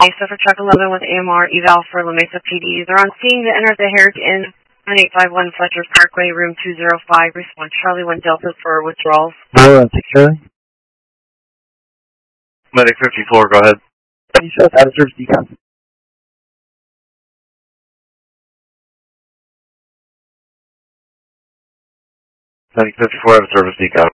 Mesa for truck 11 with AMR eval for La Mesa PD. They're on scene to enter the Herrick Inn, 9851 Fletcher Parkway, room 205. Response Charlie 1 Delta for withdrawals. 4 and 6 Charlie. Medic 54, go ahead. Can you show us out of service decon? Medic 54, out of service decon.